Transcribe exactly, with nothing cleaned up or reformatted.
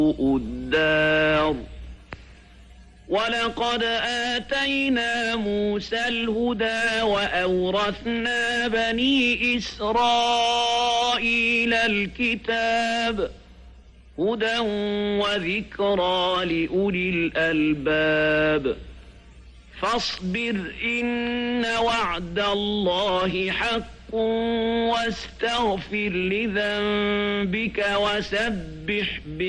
الدار ولقد آتينا موسى الهدى وأورثنا بني إسرائيل الكتاب هدى وذكرى لأولي الألباب فاصبر إن وعد الله حق واستغفر لذنبك وسبح